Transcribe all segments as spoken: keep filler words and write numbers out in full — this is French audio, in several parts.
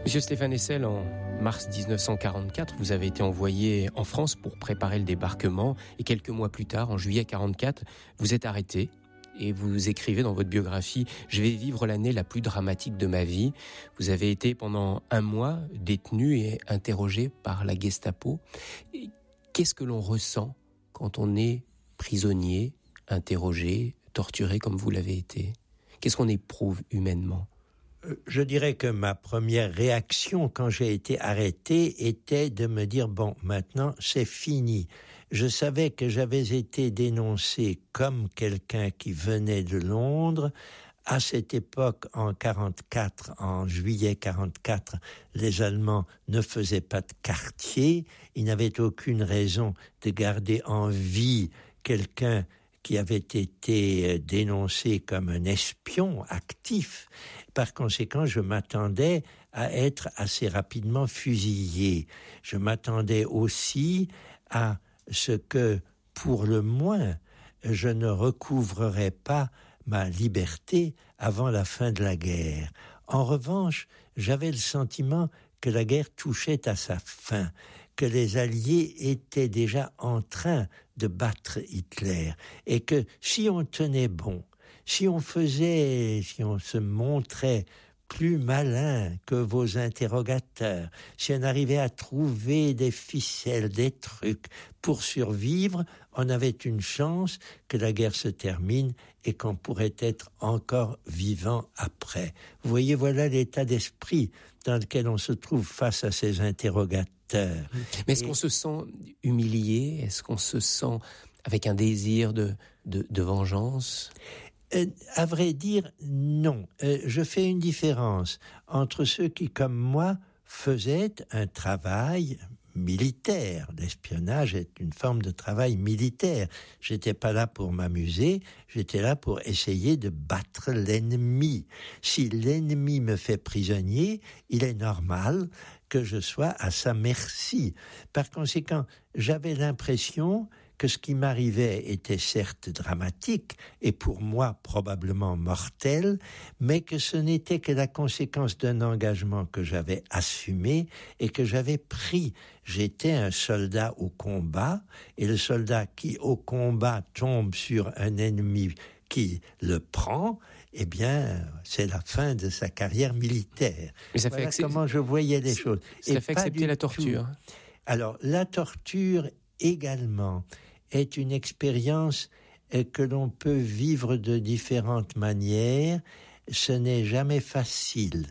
Monsieur Stéphane Hessel, en mars dix-neuf cent quarante-quatre, vous avez été envoyé en France pour préparer le débarquement et quelques mois plus tard, en juillet quarante-quatre, vous êtes arrêté et vous écrivez dans votre biographie « Je vais vivre l'année la plus dramatique de ma vie ». Vous avez été pendant un mois détenu et interrogé par la Gestapo. Et qu'est-ce que l'on ressent quand on est prisonnier, interrogé, torturé comme vous l'avez été? Qu'est-ce qu'on éprouve humainement? Je dirais que ma première réaction quand j'ai été arrêté était de me dire, bon, maintenant c'est fini. Je savais que j'avais été dénoncé comme quelqu'un qui venait de Londres. À cette époque, en quarante-quatre, en juillet quarante-quatre, les Allemands ne faisaient pas de quartier. Ils n'avaient aucune raison de garder en vie quelqu'un qui avait été dénoncé comme un espion actif. Par conséquent, je m'attendais à être assez rapidement fusillé. Je m'attendais aussi à ce que, pour le moins, je ne recouvrerais pas ma liberté avant la fin de la guerre. En revanche, j'avais le sentiment que la guerre touchait à sa fin, que les Alliés étaient déjà en train de battre Hitler, et que si on tenait bon, si on faisait, si on se montrait plus malin que vos interrogateurs, si on arrivait à trouver des ficelles, des trucs pour survivre, on avait une chance que la guerre se termine et qu'on pourrait être encore vivant après. Vous voyez, voilà l'état d'esprit dans lequel on se trouve face à ces interrogateurs. Mais est-ce et... qu'on se sent humilié? Est-ce qu'on se sent avec un désir de, de, de vengeance? Euh, à vrai dire, non. Euh, je fais une différence entre ceux qui, comme moi, faisaient un travail militaire. L'espionnage est une forme de travail militaire. J'étais pas là pour m'amuser, j'étais là pour essayer de battre l'ennemi. Si l'ennemi me fait prisonnier, il est normal que je sois à sa merci. Par conséquent, j'avais l'impression que ce qui m'arrivait était certes dramatique et pour moi probablement mortel, mais que ce n'était que la conséquence d'un engagement que j'avais assumé et que j'avais pris. J'étais un soldat au combat, et le soldat qui au combat tombe sur un ennemi qui le prend, eh bien, c'est la fin de sa carrière militaire. Mais ça voilà fait accep... comment je voyais les choses. Ça et fait accepter la torture. Tout. Alors, la torture également est une expérience que l'on peut vivre de différentes manières. Ce n'est jamais facile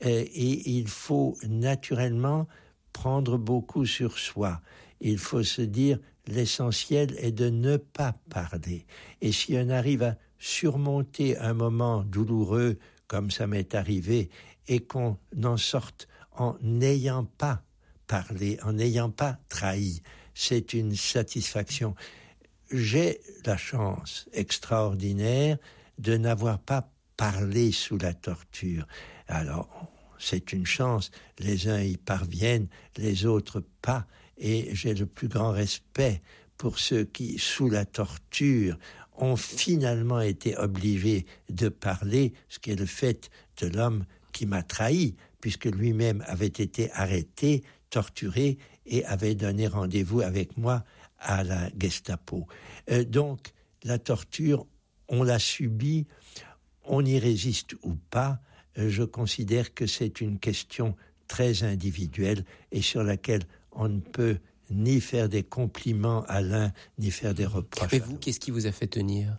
et il faut naturellement prendre beaucoup sur soi. Il faut se dire l'essentiel est de ne pas parler. Et si on arrive à surmonter un moment douloureux comme ça m'est arrivé et qu'on en sorte en n'ayant pas parlé, en n'ayant pas trahi, c'est une satisfaction. J'ai la chance extraordinaire de n'avoir pas parlé sous la torture. Alors, c'est une chance. Les uns y parviennent, les autres pas. Et j'ai le plus grand respect pour ceux qui, sous la torture, ont finalement été obligés de parler, ce qui est le fait de l'homme qui m'a trahi, puisque lui-même avait été arrêté, torturé et avait donné rendez-vous avec moi à la Gestapo. Euh, donc, la torture, on l'a subie, on y résiste ou pas. Euh, je considère que c'est une question très individuelle et sur laquelle on ne peut ni faire des compliments à l'un, ni faire des reproches. Mais vous, qu'est-ce qui vous a fait tenir?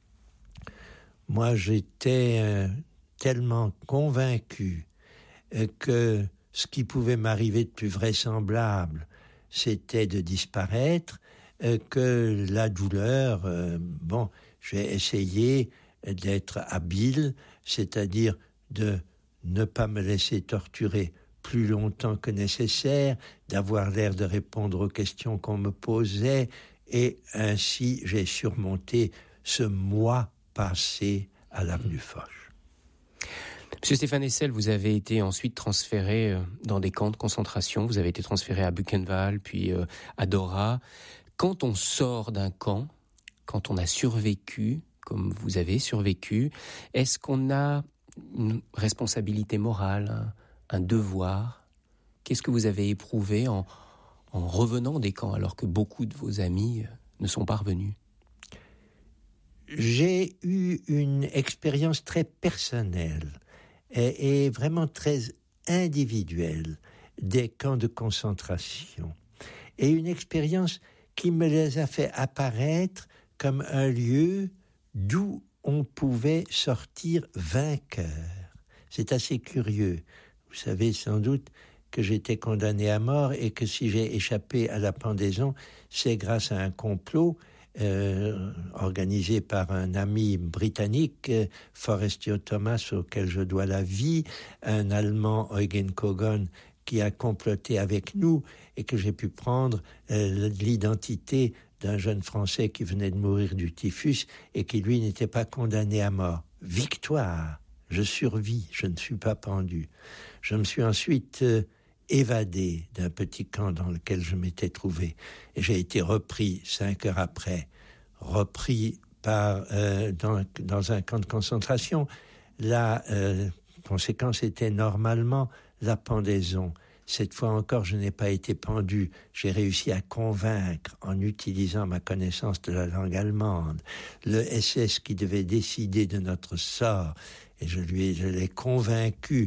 Moi, j'étais euh, tellement convaincu euh, que ce qui pouvait m'arriver de plus vraisemblable, c'était de disparaître, euh, que la douleur, euh, bon, j'ai essayé d'être habile, c'est-à-dire de ne pas me laisser torturer plus longtemps que nécessaire, d'avoir l'air de répondre aux questions qu'on me posait, et ainsi j'ai surmonté ce mois passé à l'avenue Foch. Monsieur Stéphane Hessel, vous avez été ensuite transféré dans des camps de concentration, vous avez été transféré à Buchenwald, puis à Dora. Quand on sort d'un camp, quand on a survécu, comme vous avez survécu, est-ce qu'on a une responsabilité morale, un devoir? Qu'est-ce que vous avez éprouvé en, en revenant des camps alors que beaucoup de vos amis ne sont pas revenus? J'ai eu une expérience très personnelle et, et vraiment très individuelle des camps de concentration. Et une expérience qui me les a fait apparaître comme un lieu d'où on pouvait sortir vainqueur. C'est assez curieux. Vous savez sans doute que j'étais condamné à mort et que si j'ai échappé à la pendaison, c'est grâce à un complot euh, organisé par un ami britannique, euh, Forestio Thomas, auquel je dois la vie, un Allemand, Eugen Kogon, qui a comploté avec nous et que j'ai pu prendre euh, l'identité d'un jeune Français qui venait de mourir du typhus et qui, lui, n'était pas condamné à mort. Victoire! Je survis, je ne suis pas pendu. Je me suis ensuite euh, évadé d'un petit camp dans lequel je m'étais trouvé. Et j'ai été repris cinq heures après, repris par, euh, dans, dans un camp de concentration. La euh, conséquence était normalement la pendaison. Cette fois encore, je n'ai pas été pendu. J'ai réussi à convaincre, en utilisant ma connaissance de la langue allemande, le S S qui devait décider de notre sort. Et je lui ai, je l'ai convaincu